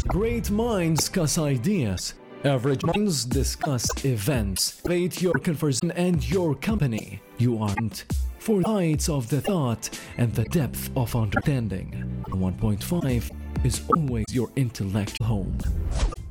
Great minds discuss ideas. Average minds discuss events. Rate your conversation and your company. You aren't for the heights of the thought and the depth of understanding. 1.5 is always your intellectual home.